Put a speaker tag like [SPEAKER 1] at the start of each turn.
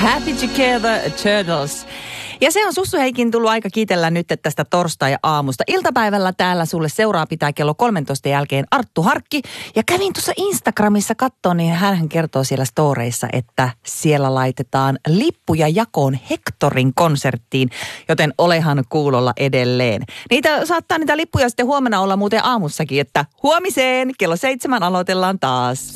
[SPEAKER 1] Happy Together Turtles. Ja se on Sussu Heikin tullut aika kiitellä nyt tästä torstai-aamusta. Iltapäivällä täällä sulle seuraa pitää kello 13 jälkeen Arttu Harkki. Ja kävin tuossa Instagramissa katsoa, niin hän kertoo siellä storeissa, että siellä laitetaan lippuja jakoon Hectorin konserttiin. Joten olehan kuulolla edelleen. Niitä lippuja sitten huomenna olla muuten aamussakin, että huomiseen kello 7 aloitellaan taas.